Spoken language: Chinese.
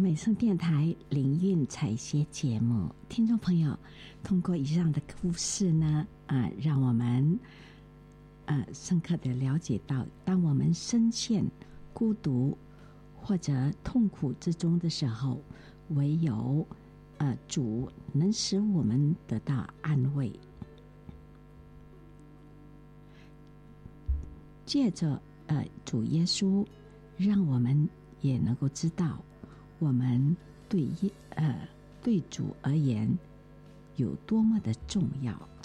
美声电台灵韵采撷节目，听众朋友，通过以上的故事呢，让我们深刻的了解到，当我们深陷孤独或者痛苦之中的时候，唯有主能使我们得到安慰。借着主耶稣，让我们也能够知道，我们对主而言有多么的重要。